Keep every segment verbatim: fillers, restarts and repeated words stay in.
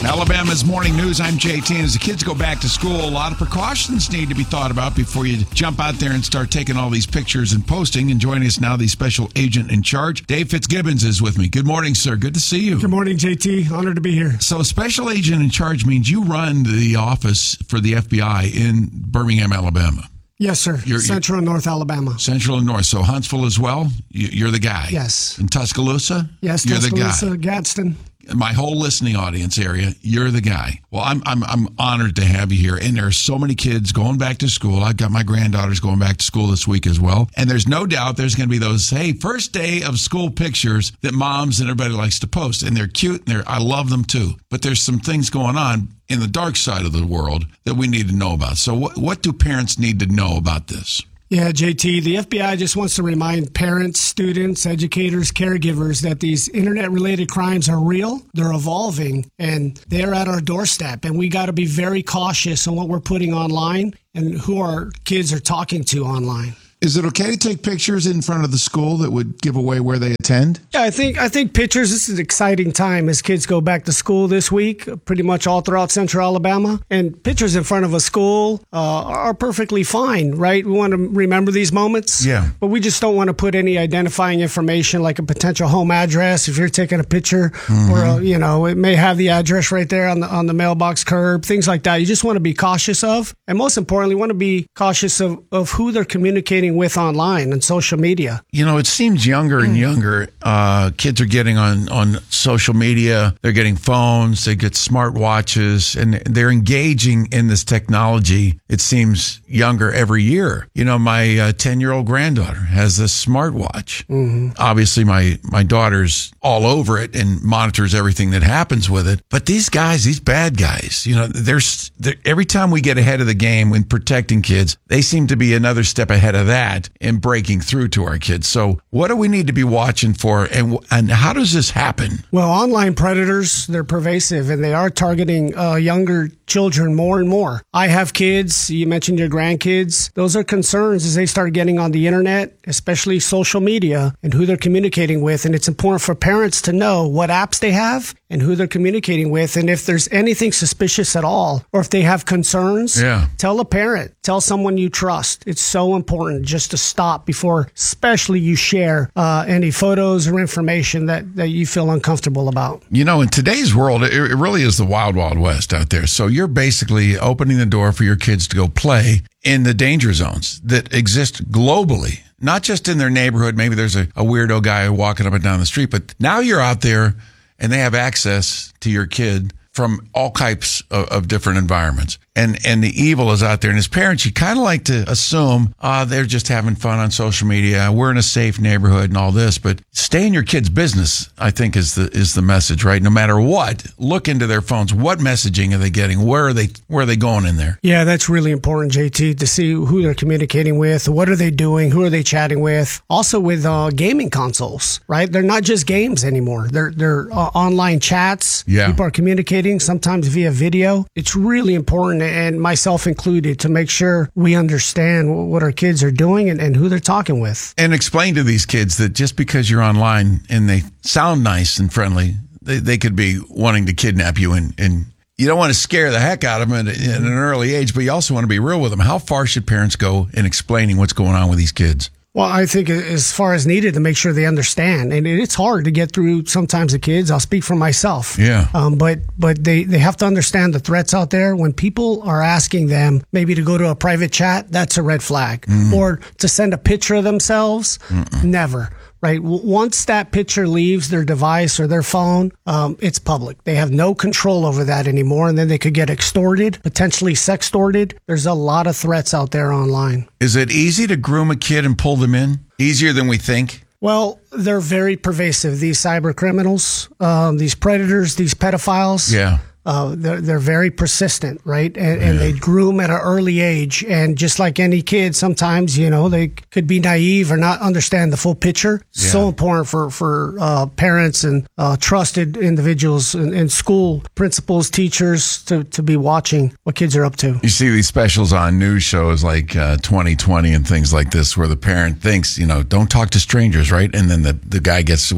Alabama's Morning News, I'm J T. And as the kids go back to school, a lot of precautions need to be thought about before you jump out there and start taking all these pictures and posting. And joining us now, the special agent in charge, Dave Fitzgibbons, is with me. Good morning, sir. Good to see you. Good morning, J T. Honored to be here. So special agent in charge means you run the office for the F B I in Birmingham, Alabama. Yes, sir. You're, Central and North Alabama. Central and North. So Huntsville as well, you're the guy. Yes. In Tuscaloosa? Yes, you're Tuscaloosa, the guy. Gadsden. My whole listening audience area, you're the guy. Well, I'm I'm I'm honored to have you here. And there are so many kids going back to school. I've got my granddaughters going back to school this week as well. And there's no doubt there's going to be those, hey, first day of school pictures that moms and everybody likes to post. And they're cute, and they're I love them too. But there's some things going on in the dark side of the world that we need to know about. So what what do parents need to know about this? Yeah, J T, the F B I just wants to remind parents, students, educators, caregivers that these internet-related crimes are real, they're evolving, and they're at our doorstep. And we got to be very cautious on what we're putting online and who our kids are talking to online. Is it okay to take pictures in front of the school that would give away where they attend? Yeah, I think I think pictures, this is an exciting time as kids go back to school this week, pretty much all throughout Central Alabama. And pictures in front of a school uh, are perfectly fine, right? We want to remember these moments. Yeah. But we just don't want to put any identifying information like a potential home address if you're taking a picture, mm-hmm. or, a, you know, it may have the address right there on the, on the mailbox curb, things like that. You just want to be cautious of. And most importantly, want to be cautious of, of who they're communicating with online and social media. You know, it seems younger and younger. Uh, kids are getting on, on social media. They're getting phones. They get smart watches, and they're engaging in this technology. It seems younger every year. You know, my uh, ten-year-old granddaughter has this smartwatch. Mm-hmm. Obviously, my, my daughter's all over it and monitors everything that happens with it. But these guys, these bad guys, you know, there's they're, every time we get ahead of the game when protecting kids, they seem to be another step ahead of that in breaking through to our kids. So what do we need to be watching for, and and how does this happen? Well, online predators, they're pervasive, and they are targeting uh, younger children more and more. I have kids. You mentioned your grandkids. Those are concerns as they start getting on the internet, especially social media, and who they're communicating with. And it's important for parents to know what apps they have and who they're communicating with. And if there's anything suspicious at all, or if they have concerns, yeah. tell a parent, tell someone you trust. It's so important just to stop before, especially you share uh, any photos or information that, that you feel uncomfortable about. You know, in today's world, it, it really is the wild, wild west out there. So you're basically opening the door for your kids to go play in the danger zones that exist globally, not just in their neighborhood. Maybe there's a, a weirdo guy walking up and down the street, but now you're out there and they have access to your kid from all types of, of different environments. And and the evil is out there. And as parents, you kind of like to assume, uh, they're just having fun on social media. We're in a safe neighborhood and all this. But stay in your kid's business, I think, is the is the message, right? No matter what, look into their phones. What messaging are they getting? Where are they where are they going in there? Yeah, that's really important, J T, to see who they're communicating with. What are they doing? Who are they chatting with? Also with uh, gaming consoles, right? They're not just games anymore. They're, they're uh, online chats. Yeah. People are communicating, sometimes via video. It's really important, and myself included, to make sure we understand what our kids are doing and, and who they're talking with. And explain to these kids that just because you're online and they sound nice and friendly, they, they could be wanting to kidnap you, and, and you don't want to scare the heck out of them at, at an early age, but you also want to be real with them. How far should parents go in explaining what's going on with these kids? Well, I think as far as needed to make sure they understand. And it's hard to get through sometimes the kids. I'll speak for myself. Yeah. Um, but but they, they have to understand the threats out there. When people are asking them maybe to go to a private chat, that's a red flag. Mm. Or to send a picture of themselves, Mm-mm. never. Right. Once that picture leaves their device or their phone, um, it's public. They have no control over that anymore. And then they could get extorted, potentially sextorted. There's a lot of threats out there online. Is it easy to groom a kid and pull them in? Easier than we think? Well, they're very pervasive, these cyber criminals, um, these predators, these pedophiles. Yeah. Uh, they're, they're very persistent, right? And, and they groom at an early age. And just like any kid, sometimes, you know, they could be naive or not understand the full picture. Yeah. So important for, for uh, parents and uh, trusted individuals in, in school, principals, teachers to, to be watching what kids are up to. You see these specials on news shows like uh, twenty twenty and things like this where the parent thinks, you know, don't talk to strangers, right? And then the, the guy gets with the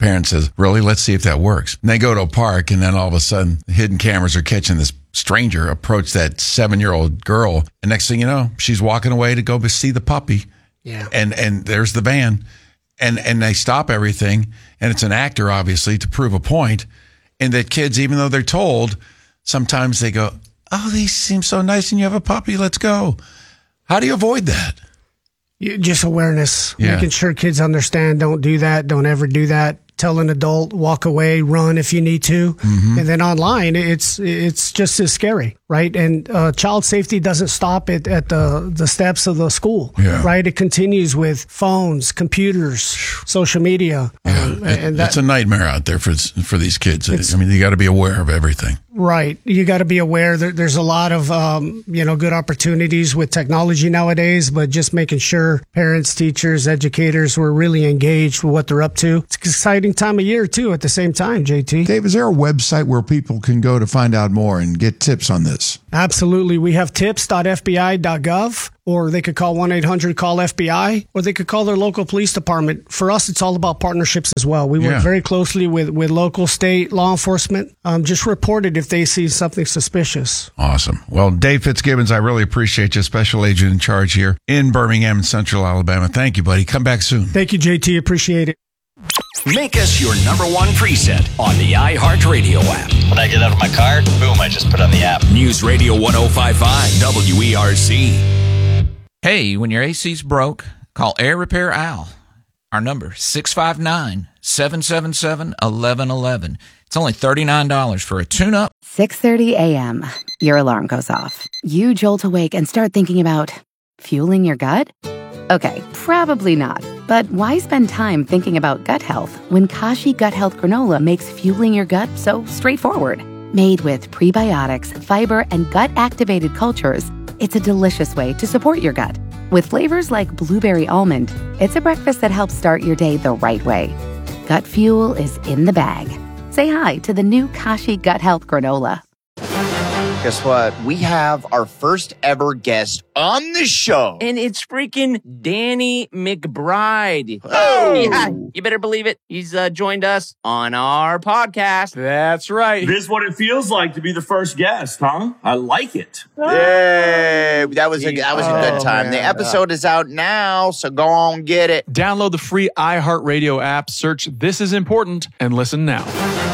parent says, really? Let's see if that works. And they go to a park, and then all of a sudden, hidden cameras are catching this stranger approach that seven-year-old girl. And next thing you know, she's walking away to go see the puppy. Yeah. And and there's the van. And and they stop everything. And it's an actor, obviously, to prove a point. And that kids, even though they're told, sometimes they go, oh, these seem so nice and you have a puppy. Let's go. How do you avoid that? You- Just awareness, Yeah. making sure kids understand, don't do that, don't ever do that. Tell an adult, walk away, run if you need to. Mm-hmm. And then online, it's it's just as scary, right? And uh, child safety doesn't stop at, at the, the steps of the school, Yeah. right? It continues with phones, computers, social media. Yeah, um, it- and that, it's a nightmare out there for for these kids. I mean, you got to be aware of everything. Right. You got to be aware that there's a lot of, um, you know, good opportunities with technology nowadays, but just making sure parents, teachers, educators were really engaged with what they're up to. It's an exciting time of year, too, at the same time, J T. Dave, is there a website where people can go to find out more and get tips on this? Absolutely. We have tips dot f b i dot gov, or they could call one eight hundred call F B I, or they could call their local police department. For us, it's all about partnerships as well. We work Yeah. very closely with, with local, state, law enforcement. Um, just report it if they see something suspicious. Awesome. Well, Dave Fitzgibbons, I really appreciate you, special agent in charge here in Birmingham and Central Alabama. Thank you, buddy. Come back soon. Thank you, J T. Appreciate it. Make us your number one preset on the iHeartRadio app. When I get out of my car, boom, I just put on the app. News Radio ten fifty-five W E R C. Hey, when your A C's broke, call Air Repair Al. Our number, six five nine, seven seven seven, one one one one. It's only thirty-nine dollars for a tune-up. six thirty a.m. Your alarm goes off. You jolt awake and start thinking about fueling your gut? Okay, probably not. But why spend time thinking about gut health when Kashi Gut Health Granola makes fueling your gut so straightforward? Made with prebiotics, fiber, and gut-activated cultures, it's a delicious way to support your gut. With flavors like blueberry almond, it's a breakfast that helps start your day the right way. Gut fuel is in the bag. Say hi to the new Kashi Gut Health Granola. Guess what? We have our first ever guest on the show. And it's freaking Danny McBride. Oh. Yeah, you better believe it. He's uh, joined us on our podcast. That's right. This is what it feels like to be the first guest, huh? I like it. Yay. That was a, that was a good time. Oh, The man. episode is out now, so go on, get it. Download the free iHeartRadio app, search This Is Important, and listen now.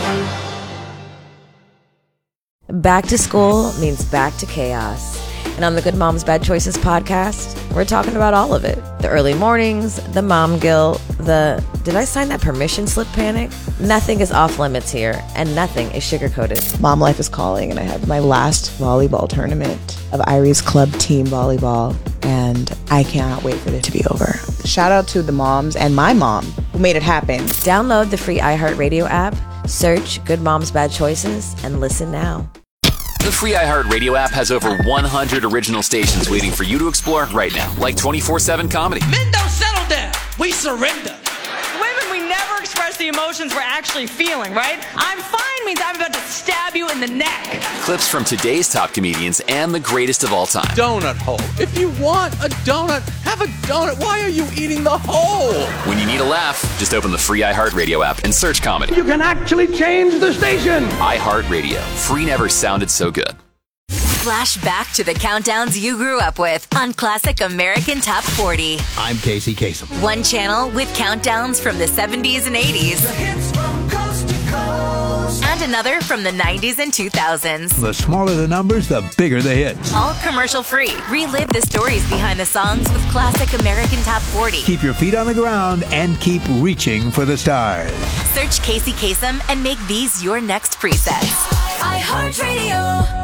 Back to school means back to chaos. And on the Good Moms Bad Choices podcast, we're talking about all of it. The early mornings, the mom guilt, the did I sign that permission slip panic? Nothing is off limits here, and nothing is sugar-coated. Mom life is calling, and I had my last volleyball tournament of Irie's club team volleyball, and I cannot wait for it to be over. Shout out to the moms and my mom who made it happen. Download the free iHeartRadio app, search Good Moms Bad Choices, and listen now. The free iHeartRadio app has over one hundred original stations waiting for you to explore right now, like twenty-four seven comedy. Men don't settle down. We surrender. Women, we never express the emotions we're actually feeling, right? I'm fine means I'm about to stab you in the neck. Clips from today's top comedians and the greatest of all time. Donut hole. If you want a donut, have a donut. Why are you eating the hole? When you need a laugh, just open the free iHeartRadio app and search comedy. You can actually change the station. iHeartRadio. Free never sounded so good. Flash back to the countdowns you grew up with on Classic American Top forty. I'm Casey Kasem. One channel with countdowns from the seventies and eighties. The hits from coast to coast. And another from the nineties and two thousands. The smaller the numbers, the bigger the hits. All commercial free. Relive the stories behind the songs with Classic American Top forty. Keep your feet on the ground and keep reaching for the stars. Search Casey Kasem and make these your next presets. iHeartRadio.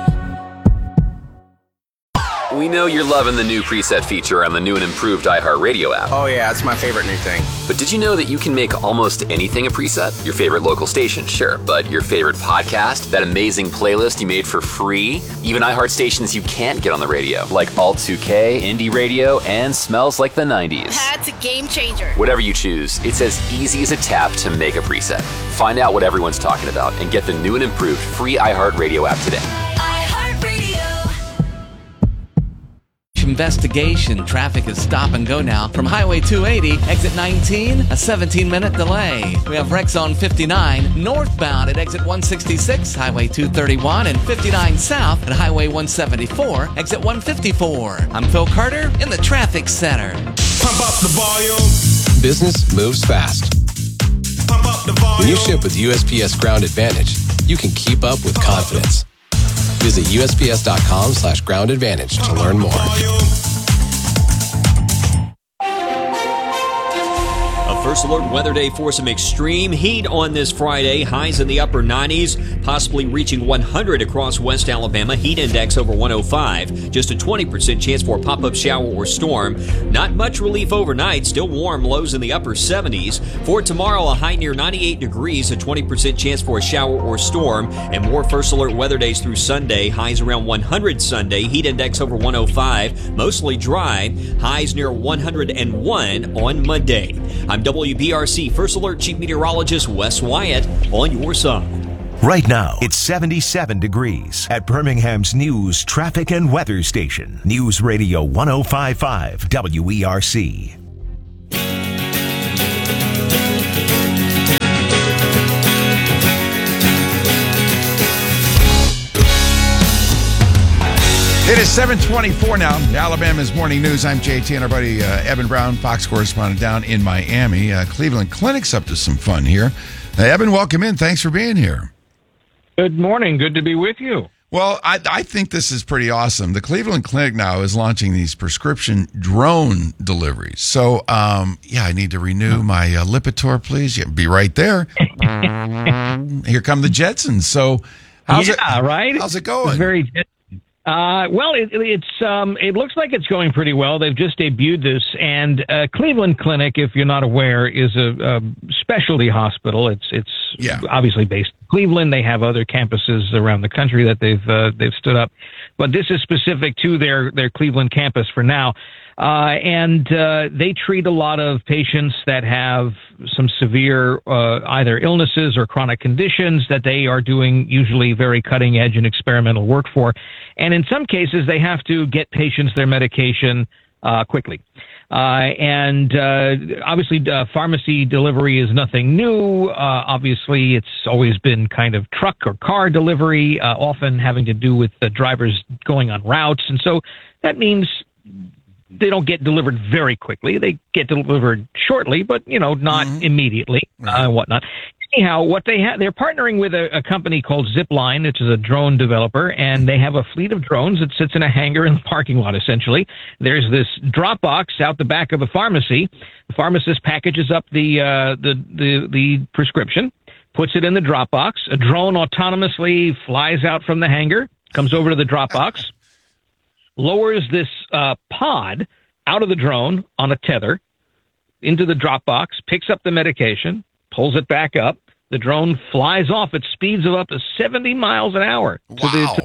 We know you're loving the new preset feature on the new and improved iHeartRadio app. Oh yeah, it's my favorite new thing. But did you know that you can make almost anything a preset? Your favorite local station, sure, but your favorite podcast, that amazing playlist you made for free, even iHeart stations you can't get on the radio, like Alt two K, Indie Radio, and Smells Like the nineties. That's a game changer. Whatever you choose, it's as easy as a tap to make a preset. Find out what everyone's talking about and get the new and improved free iHeartRadio app today. iHeartRadio. investigation. Traffic is stop and go now from Highway two eighty, exit nineteen, a seventeen minute delay. We have wrecks on fifty-nine, northbound at exit one sixty-six, Highway two thirty-one, and fifty-nine south at Highway one seventy-four, exit one fifty-four. I'm Phil Carter in the Traffic Center. Pump up the volume. Business moves fast. Pump up the volume. When you ship with U S P S Ground Advantage, you can keep up with confidence. Visit U S P S dot com slash ground advantage to learn more. A First Alert Weather Day for some extreme heat on this Friday. Highs in the upper nineties, possibly reaching one hundred across West Alabama. Heat index over one oh five. Just a twenty percent chance for a pop-up shower or storm. Not much relief overnight. Still warm. Lows in the upper seventies. For tomorrow, a high near ninety-eight degrees. A twenty percent chance for a shower or storm. And more First Alert Weather Days through Sunday. Highs around one hundred Sunday. Heat index over one oh five. Mostly dry. Highs near one hundred one on Monday. I'm W B R C First Alert Chief Meteorologist Wes Wyatt on your side. Right now, it's seventy-seven degrees at Birmingham's News, Traffic, and Weather Station. News Radio one oh five point five W E R C. It is seven twenty-four now. Alabama's Morning News. I'm J T and our buddy uh, Evan Brown, Fox correspondent down in Miami. Uh, Cleveland Clinic's up to some fun here. Uh, Evan, welcome in. Thanks for being here. Good morning. Good to be with you. Well, I, I think this is pretty awesome. The Cleveland Clinic now is launching these prescription drone deliveries. So, um, yeah, I need to renew my uh, Lipitor, please. Yeah, be right there. Here come the Jetsons. So, how's yeah, it? right? How's it going? It's very. Uh, well, it, it's um, it looks like it's going pretty well. They've just debuted this, and uh, Cleveland Clinic, if you're not aware, is a, a specialty hospital. It's it's yeah. obviously based in Cleveland. They have other campuses around the country that they've uh, they've stood up, but this is specific to their their Cleveland campus for now. Uh, and uh, they treat a lot of patients that have some severe uh, either illnesses or chronic conditions that they are doing usually very cutting edge and experimental work for. And in some cases, they have to get patients their medication uh, quickly. Uh, and uh, obviously, uh, pharmacy delivery is nothing new. Uh, obviously, it's always been kind of truck or car delivery, uh, often having to do with the drivers going on routes. And so that means they don't get delivered very quickly. They get delivered shortly, but, you know, not mm-hmm. immediately uh, and whatnot. Anyhow, what they have, they're partnering with a, a company called Zipline, which is a drone developer, and they have a fleet of drones that sits in a hangar in the parking lot, essentially. There's this drop box out the back of the pharmacy. The pharmacist packages up the, uh, the, the, the prescription, puts it in the drop box. A drone autonomously flies out from the hangar, comes over to the drop box, lowers this uh, pod out of the drone on a tether into the drop box, picks up the medication, pulls it back up. The drone flies off at speeds of up to seventy miles an hour. Wow. To the,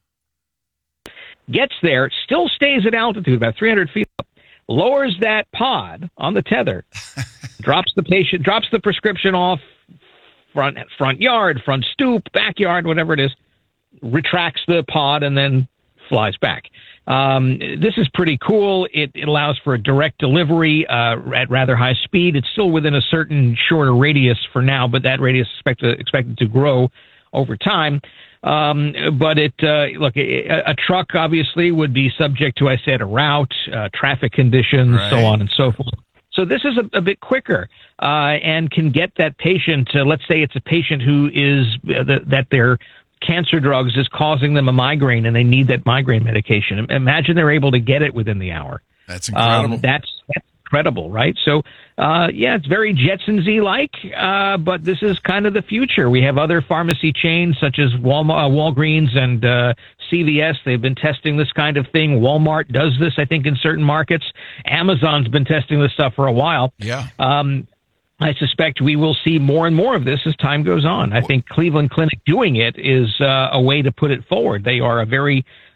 to, gets there, still stays at altitude, about three hundred feet up, lowers that pod on the tether, drops the patient, drops the prescription off, front front yard, front stoop, backyard, whatever it is, retracts the pod, and then flies back. Um, this is pretty cool. It, it allows for a direct delivery uh, at rather high speed. It's still within a certain shorter radius for now, but that radius is expected, expected to grow over time. Um, but it uh, look, a, a truck obviously would be subject to, I said, a route, uh, traffic conditions, right. so on and so forth. So this is a, a bit quicker uh, and can get that patient. Uh, let's say it's a patient who is uh, the, that they're cancer drugs is causing them a migraine and they need that migraine medication. Imagine they're able to get it within the hour. That's incredible. Um, that's, that's incredible, right? So, uh, yeah, it's very Jetsons-y like, uh, but this is kind of the future. We have other pharmacy chains such as Walmart, uh, Walgreens and uh, C V S. They've been testing this kind of thing. Walmart does this, I think, in certain markets. Amazon's been testing this stuff for a while. Yeah. Um, I suspect we will see more and more of this as time goes on. I think Cleveland Clinic doing it is uh, a way to put it forward. They are a very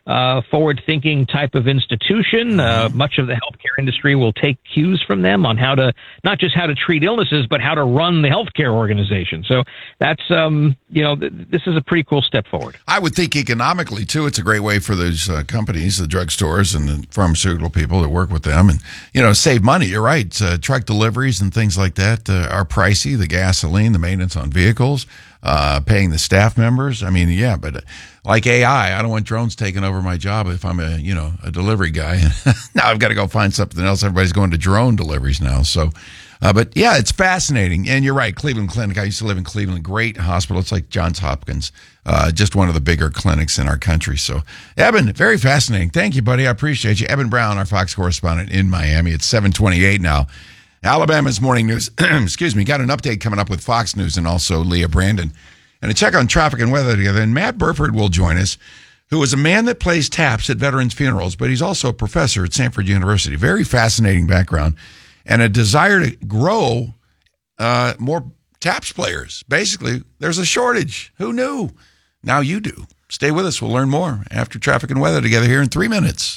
uh, forward-thinking type of institution. Uh, much of the healthcare industry will take cues from them on how to, not just how to treat illnesses, but how to run the healthcare organization. So that's, um, you know, th- this is a pretty cool step forward. I would think economically, too, it's a great way for those uh, companies, the drugstores and the pharmaceutical people that work with them and, you know, save money. You're right. Uh, truck deliveries and things like that uh, are pricey. The gasoline, the maintenance on vehicles, uh, paying the staff members. I mean, yeah, but uh, like A I, I don't want drones taking over my job if I'm a, you know, a delivery guy. Now I've got to go find something else. Everybody's going to drone deliveries now. So, uh, but yeah, it's fascinating. And you're right. Cleveland Clinic. I used to live in Cleveland. Great hospital. It's like Johns Hopkins. Uh, just one of the bigger clinics in our country. So, Eben, very fascinating. Thank you, buddy. I appreciate you. Eben Brown, our Fox correspondent in Miami. It's seven twenty-eight now. Alabama's Morning News. Excuse me. Got an update coming up with Fox News and also Leah Brandon. And a check on traffic and weather together. And Matt Burford will join us, who is a man that plays taps at veterans' funerals, but he's also a professor at Stanford University. Very fascinating background and a desire to grow uh, more taps players. Basically, there's a shortage. Who knew? Now you do. Stay with us. We'll learn more after traffic and weather together here in three minutes.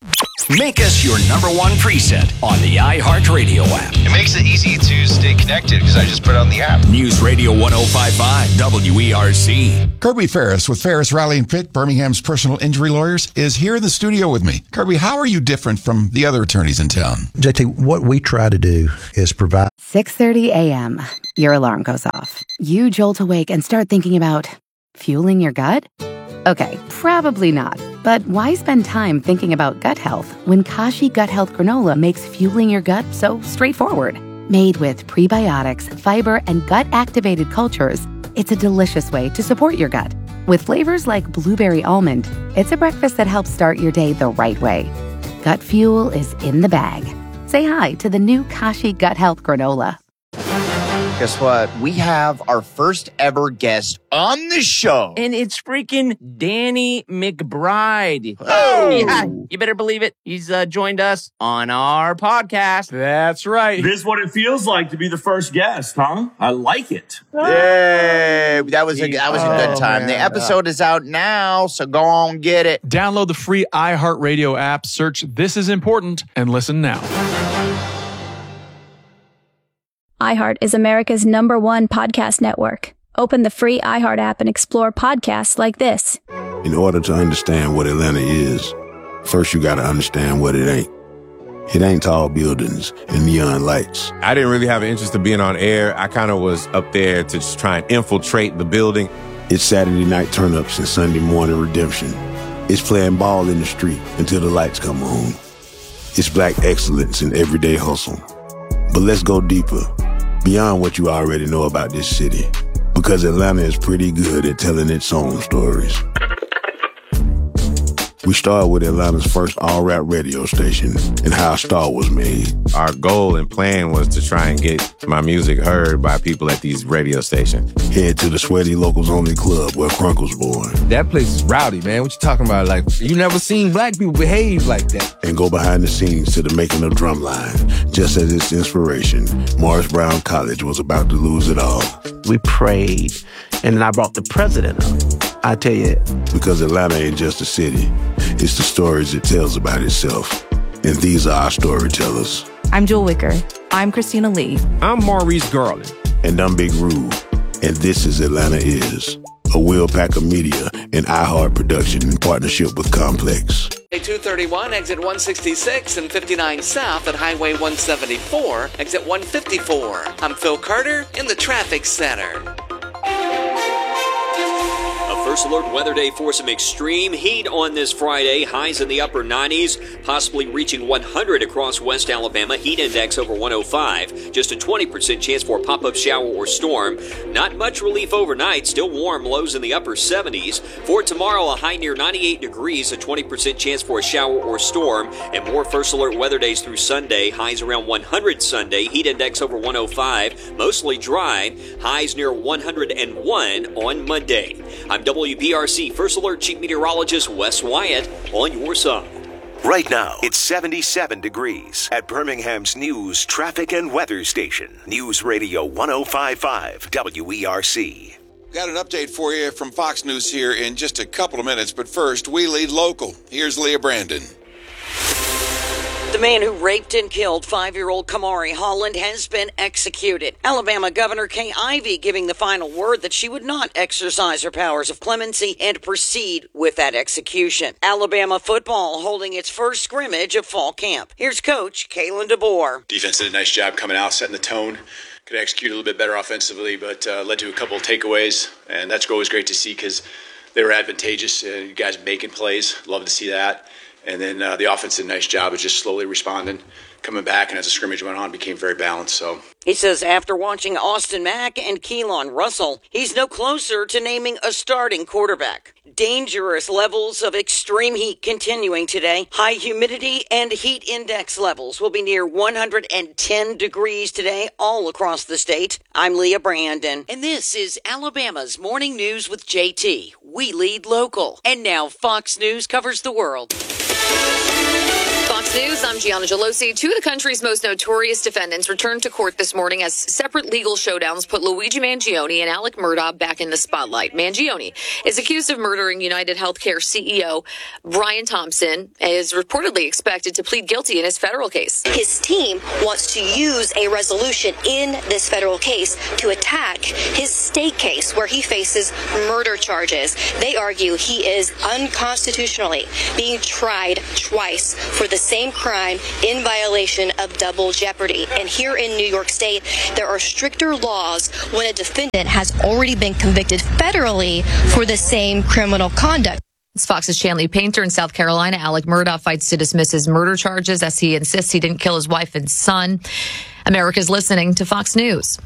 Make us your number one preset on the iHeartRadio app. It makes it easy to stay connected because I just put it on the app. News Radio one oh five point five W E R C. Kirby Ferris with Ferris, Riley and Pitt, Birmingham's personal injury lawyers, is here in the studio with me. Kirby, how are you different from the other attorneys in town? J T, what we try to do is provide... six thirty a.m. Your alarm goes off. You jolt awake and start thinking about fueling your gut? Okay, probably not. But why spend time thinking about gut health when Kashi Gut Health Granola makes fueling your gut so straightforward? Made with prebiotics, fiber, and gut-activated cultures, it's a delicious way to support your gut. With flavors like blueberry almond, it's a breakfast that helps start your day the right way. Gut fuel is in the bag. Say hi to the new Kashi Gut Health Granola. Guess what? We have our first ever guest on the show. And it's freaking Danny McBride. Oh! Yeah, you better believe it. He's uh, joined us on our podcast. That's right. This is what it feels like to be the first guest, huh? I like it. Yay! That was a, that was a good time. Oh, the man. episode is out now, so go on, get it. Download the free iHeartRadio app, search This Is Important, and listen now. iHeart is America's number one podcast network. Open the free iHeart app and explore podcasts like this. In order to understand what Atlanta is, first you got to understand what it ain't. It ain't tall buildings and neon lights. I didn't really have an interest in being on air. I kind of was up there to just try and infiltrate the building. It's Saturday night turn-ups and Sunday morning redemption. It's playing ball in the street until the lights come on. It's black excellence in everyday hustle. But let's go deeper, beyond what you already know about this city, because Atlanta is pretty good at telling its own stories. We started with Atlanta's first all-rap radio station and how a star was made. Our goal and plan was to try and get my music heard by people at these radio stations. Head to the Sweaty Locals Only Club where Crunk was born. That place is rowdy, man. What you talking about? Like, you never seen black people behave like that. And go behind the scenes to the making of Drumline. Just as its inspiration, Morris Brown College was about to lose it all. We prayed, and then I brought the president up. I tell you. Because Atlanta ain't just a city. It's the stories it tells about itself. And these are our storytellers. I'm Jewel Wicker. I'm Christina Lee. I'm Maurice Garland. And I'm Big Rube. And this is Atlanta Is, a Will Packer Media and iHeart production in partnership with Complex. two thirty-one, exit one sixty-six and fifty-nine South at Highway one seventy-four, exit one fifty-four. I'm Phil Carter in the traffic center. First Alert Weather Day for some extreme heat on this Friday. Highs in the upper nineties, possibly reaching one hundred across West Alabama. Heat index over one oh five. Just a twenty percent chance for a pop-up shower or storm. Not much relief overnight. Still warm. Lows in the upper seventies. For tomorrow, a high near ninety-eight degrees. A twenty percent chance for a shower or storm. And more First Alert Weather Days through Sunday. Highs around one hundred Sunday. Heat index over one oh five. Mostly dry. Highs near one hundred one on Monday. I'm W B R C First Alert Chief Meteorologist Wes Wyatt on your side. Right now, it's seventy-seven degrees at Birmingham's News Traffic and Weather Station. News Radio one oh five point five W E R C. Got an update for you from Fox News here in just a couple of minutes, but first, we lead local. Here's Leah Brandon. The man who raped and killed five-year-old Kamari Holland has been executed. Alabama Governor Kay Ivey giving the final word that she would not exercise her powers of clemency and proceed with that execution. Alabama football holding its first scrimmage of fall camp. Here's Coach Kalen DeBoer. Defense did a nice job coming out, setting the tone. Could execute a little bit better offensively, but uh, led to a couple of takeaways, and that's always great to see because they were advantageous. Uh, you guys making plays, love to see that. And then uh, the offense did a nice job of just slowly responding, coming back, and as the scrimmage went on, became very balanced. So he says after watching Austin Mack and Keelan Russell, he's no closer to naming a starting quarterback. Dangerous levels of extreme heat continuing today. High humidity and heat index levels will be near one hundred ten degrees today all across the state. I'm Leah Brandon, and this is Alabama's Morning News with J T. We lead local. And now Fox News covers the world. Fox News, I'm Gianna Gelosi. Two of the country's most notorious defendants returned to court this morning as separate legal showdowns put Luigi Mangione and Alec Murdaugh back in the spotlight. Mangione is accused of murdering United Healthcare C E O Brian Thompson and is reportedly expected to plead guilty in his federal case. His team wants to use a resolution in this federal case to attack his state case where he faces murder charges. They argue he is unconstitutionally being tried twice for the same crime in violation of double jeopardy. And here in New York State, there are stricter laws when a defendant has already been convicted federally for the same criminal conduct. It's Fox's Chanley Painter in South Carolina. Alec Murdaugh fights to dismiss his murder charges as he insists he didn't kill his wife and son. America's listening to Fox News.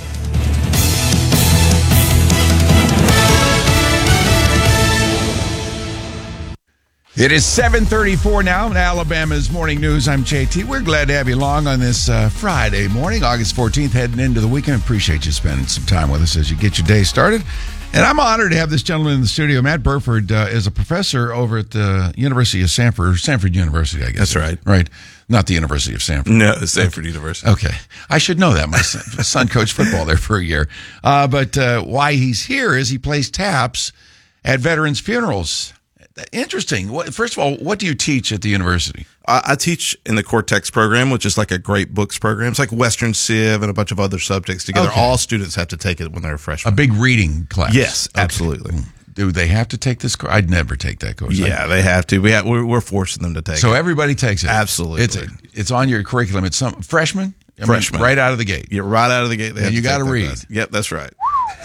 It is seven thirty-four now in Alabama's Morning News. I'm J T. We're glad to have you along on this uh, Friday morning, August fourteenth, heading into the weekend. Appreciate you spending some time with us as you get your day started. And I'm honored to have this gentleman in the studio. Matt Burford uh, is a professor over at the University of Sanford, Sanford University, I guess. That's right. Right. Not the University of Sanford. No, Sanford okay. University. Okay. I should know that. My son, son coached football there for a year. Uh, but uh, why he's here is he plays taps at veterans' funerals. Interesting. First of all, what do you teach at the university? I teach in the Cortex program, which is like a great books program. It's like Western Civ and a bunch of other subjects together. Okay. All students have to take it when they're freshmen. A big reading class. Yes, absolutely. Okay. Do they have to take this course? I'd never take that course. Yeah, they have to. We have, we're, we're forcing them to take so it. So everybody takes it. Absolutely. It's a, it's on your curriculum. It's some freshman. I Freshman. Mean, right out of the gate. You're right out of the gate. They and you got to read. Class. Yep, that's right.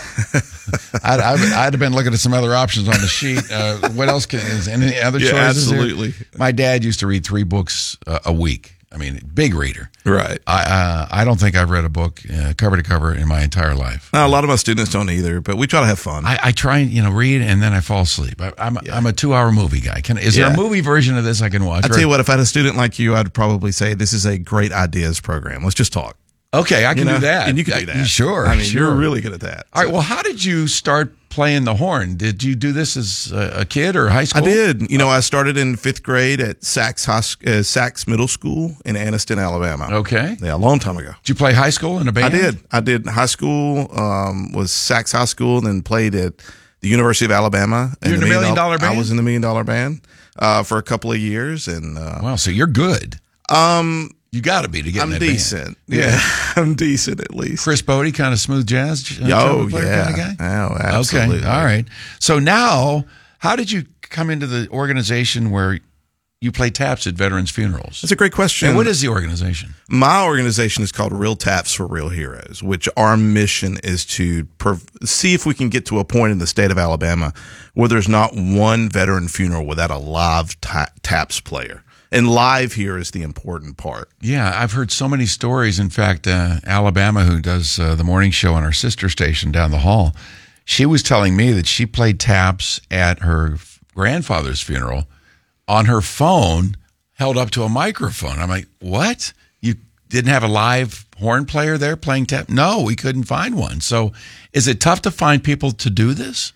I'd, I'd, I'd have been looking at some other options on the sheet. Uh, what else? Can, is any other yeah, choices? Absolutely. There? My dad used to read three books uh, a week. I mean, big reader. Right. I uh, I don't think I've read a book uh, cover to cover in my entire life. No, a lot of my students don't either, but we try to have fun. I, I try and you know read and then I fall asleep. I, I'm yeah. I'm a two hour movie guy. Can is yeah. there a movie version of this I can watch? I tell you what, if I had a student like you, I'd probably say this is a great ideas program. Let's just talk. Okay, I can you know? do that. And you can do that. Sure. I mean, sure. you're really good at that. All right, well, how did you start playing the horn? Did you do this as a kid or high school? I did. You know, I started in fifth grade at Sachs, High, uh, Sachs Middle School in Anniston, Alabama. Okay. Yeah, a long time ago. Did you play high school in a band? I did. I did high school, um, was Sachs High School, and then played at the University of Alabama. You're in the Million Dollar Band? I was in the Million Dollar Band uh, for a couple of years. and uh, Wow, so you're good. Um... You got to be to get I'm in that decent. band. Yeah, I'm decent at least. Chris Bodie, kind of smooth jazz. Uh, oh yeah, kind of guy? Oh, absolutely. Okay, all right. So now, how did you come into the organization where you play taps at veterans' funerals? That's a great question. And what is the organization? My organization is called Real Taps for Real Heroes, which our mission is to per- see if we can get to a point in the state of Alabama where there's not one veteran funeral without a live ta- taps player. And live here is the important part. Yeah, I've heard so many stories. In fact, uh, Alabama, who does uh, the morning show on our sister station down the hall, she was telling me that she played taps at her grandfather's funeral on her phone, held up to a microphone. I'm like, what? You didn't have a live horn player there playing tap? No, we couldn't find one. So is it tough to find people to do this?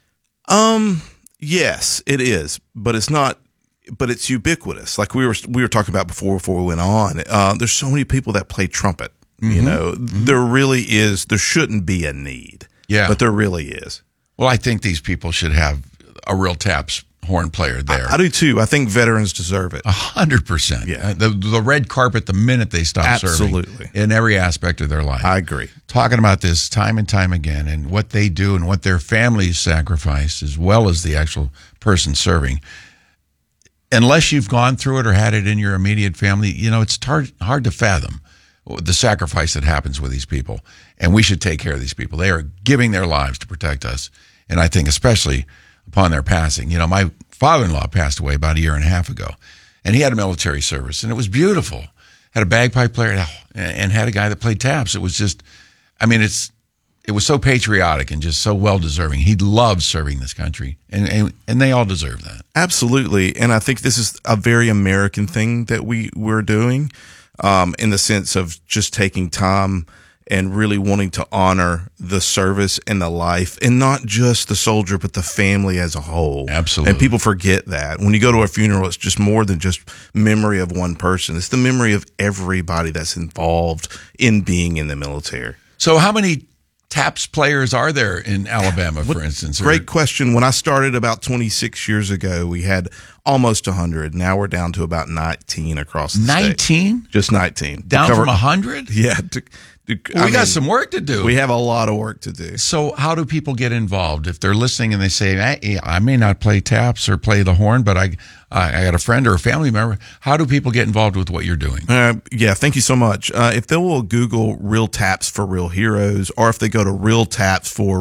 Um, yes, it is, but it's not. But it's ubiquitous. Like we were we were talking about before before we went on. Uh, there's so many people that play trumpet. Mm-hmm. You know, mm-hmm. there really is. There shouldn't be a need. Yeah, but there really is. Well, I think these people should have a Real Taps horn player there. I, I do too. I think veterans deserve it. A hundred percent. Yeah. The, the red carpet the minute they stop Absolutely. serving. In every aspect of their life. I agree. Talking about this time and time again and what they do and what their families sacrifice as well as the actual person serving. Unless you've gone through it or had it in your immediate family, you know, it's hard, hard to fathom the sacrifice that happens with these people. And we should take care of these people. They are giving their lives to protect us. And I think especially upon their passing. You know, my father-in-law passed away about a year and a half ago, and he had a military service, and it was beautiful. Had a bagpipe player and had a guy that played taps. It was just, I mean, it's it was so patriotic and just so well-deserving. He loved serving this country, and, and, and they all deserve that. Absolutely, and I think this is a very American thing that we, we're doing um, in the sense of just taking time and really wanting to honor the service and the life, and not just the soldier, but the family as a whole. Absolutely. And people forget that. When you go to a funeral, it's just more than just memory of one person. It's the memory of everybody that's involved in being in the military. So how many taps players are there in Alabama, for instance? Great question. When I started about twenty-six years ago, we had almost one hundred. Now we're down to about nineteen across the state. nineteen? Just nineteen. Down from one hundred? Yeah. To, to, well, we I got mean, some work to do. We have a lot of work to do. So how do people get involved? If they're listening and they say, I, I may not play taps or play the horn, but I I got a friend or a family member, how do people get involved with what you're doing? Uh, yeah, thank you so much. Uh, if they will Google Real Taps for Real Heroes, or if they go to Real Taps for